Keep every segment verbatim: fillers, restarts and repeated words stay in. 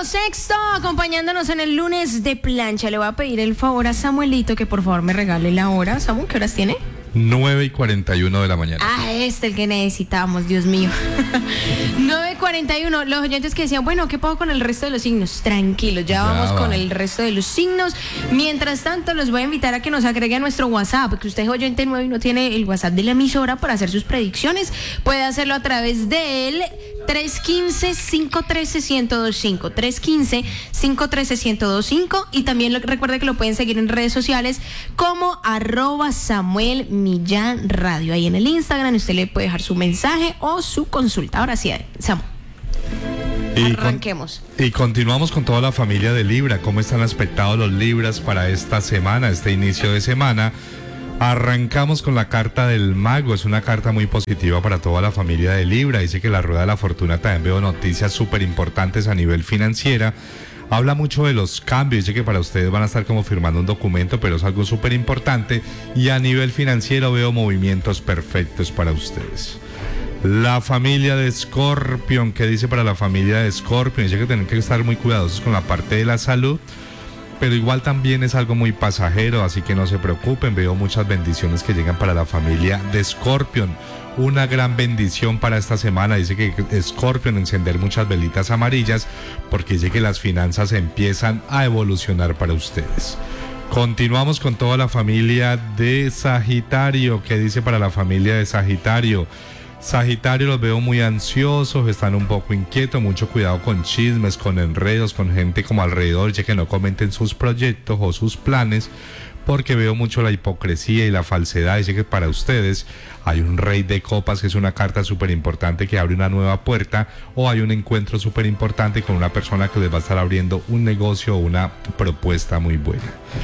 Camilo Sexto, acompañándonos en el lunes de plancha. Le voy a pedir el favor a Samuelito que por favor me regale la hora. Samu, ¿qué horas tiene? nueve y cuarenta y uno de la mañana. Ah, este el que necesitamos, Dios mío. nueve y cuarenta y uno. Los oyentes que decían, bueno, ¿qué puedo con el resto de los signos? Tranquilos, ya, ya vamos va. con el resto de los signos. Mientras tanto, los voy a invitar a que nos agregue a nuestro WhatsApp, que usted es oyente nuevo y no tiene el WhatsApp de la emisora para hacer sus predicciones. Puede hacerlo a través del tres uno cinco, cinco uno tres, uno cero dos cinco. tres uno cinco, cinco uno tres, uno cero dos cinco. Y también lo, recuerde que lo pueden seguir en redes sociales como arroba Samuel Millán Radio. Ahí en el Instagram usted le puede dejar su mensaje o su consulta. Ahora sí, Samu. Y arranquemos. Con, y continuamos con toda la familia de Libra. ¿Cómo están aspectados los Libras para esta semana, este inicio de semana? Arrancamos con la carta del mago. Es una carta muy positiva para toda la familia de Libra. Dice que la rueda de la fortuna también veo noticias súper importantes a nivel financiera. Habla mucho de los cambios, dice que para ustedes van a estar como firmando un documento, pero es algo súper importante. Y a nivel financiero veo movimientos perfectos para ustedes. La familia de Escorpión, ¿qué dice para la familia de Escorpión? Dice que tienen que estar muy cuidadosos con la parte de la salud, pero igual también es algo muy pasajero, así que no se preocupen. Veo muchas bendiciones que llegan para la familia de Escorpión. Una gran bendición para esta semana, dice que Escorpión encender muchas velitas amarillas, porque dice que las finanzas empiezan a evolucionar para ustedes. Continuamos con toda la familia de Sagitario. ¿Qué dice para la familia de Sagitario? Sagitario, los veo muy ansiosos, están un poco inquietos, mucho cuidado con chismes, con enredos, con gente como alrededor, ya que no comenten sus proyectos o sus planes, porque veo mucho la hipocresía y la falsedad. Dice que para ustedes hay un rey de copas, que es una carta súper importante que abre una nueva puerta, o hay un encuentro súper importante con una persona que les va a estar abriendo un negocio o una propuesta muy buena.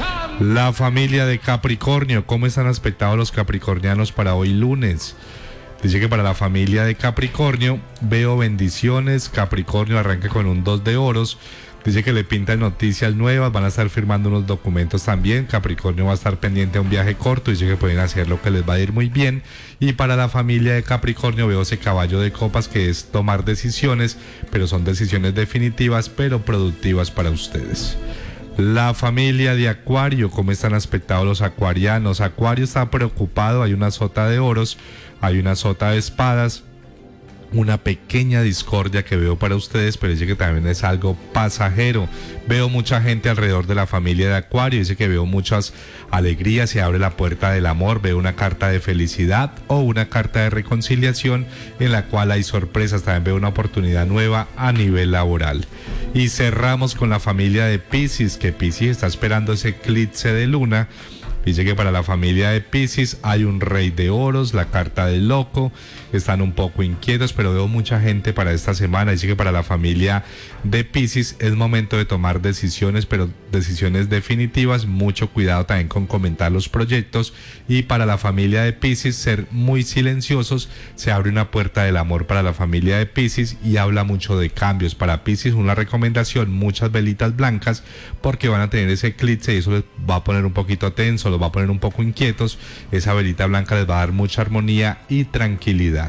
La familia de Capricornio, ¿cómo están aspectados los capricornianos para hoy lunes? Dice que para la familia de Capricornio veo bendiciones. Capricornio arranca con un dos de oros. Dice que le pintan noticias nuevas, van a estar firmando unos documentos también. Capricornio va a estar pendiente a un viaje corto. Dice que pueden hacer lo que les va a ir muy bien. Y para la familia de Capricornio veo ese caballo de copas, que es tomar decisiones, pero son decisiones definitivas, pero productivas para ustedes. La familia de Acuario, ¿cómo están aspectados los acuarianos? Acuario está preocupado, hay una sota de oros, hay una sota de espadas, una pequeña discordia que veo para ustedes, pero dice que también es algo pasajero. Veo mucha gente alrededor de la familia de Acuario, dice que veo muchas alegrías, se abre la puerta del amor, veo una carta de felicidad o una carta de reconciliación en la cual hay sorpresas, también veo una oportunidad nueva a nivel laboral. Y cerramos con la familia de Piscis, que Piscis está esperando ese eclipse de luna. Dice que para la familia de Piscis hay un rey de oros, la carta del loco, están un poco inquietos, pero veo mucha gente para esta semana. Dice que para la familia de Piscis es momento de tomar decisiones, pero decisiones definitivas, mucho cuidado también con comentar los proyectos. Y para la familia de Piscis, ser muy silenciosos, se abre una puerta del amor para la familia de Piscis y habla mucho de cambios. Para Piscis una recomendación, muchas velitas blancas, porque van a tener ese eclipse y eso les va a poner un poquito tenso, los va a poner un poco inquietos. Esa velita blanca les va a dar mucha armonía y tranquilidad.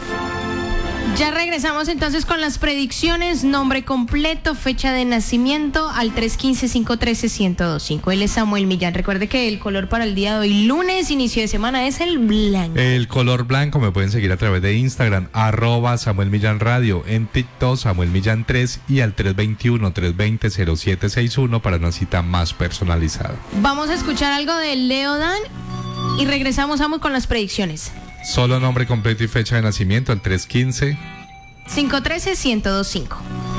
Ya regresamos entonces con las predicciones, nombre completo, fecha de nacimiento al tres uno cinco, cinco uno tres, uno cero dos cinco. Él es Samuel Millán. Recuerde que el color para el día de hoy, lunes, inicio de semana, es el blanco. El color blanco. Me pueden seguir a través de Instagram, arroba Samuel Millán Radio, en TikTok Samuel Millán tres y al tres dos uno, tres dos cero, cero siete seis uno para una cita más personalizada. Vamos a escuchar algo de Leo Dan y regresamos Samuel con las predicciones. Solo nombre completo y fecha de nacimiento al tres uno cinco, cinco uno tres, uno cero dos cinco.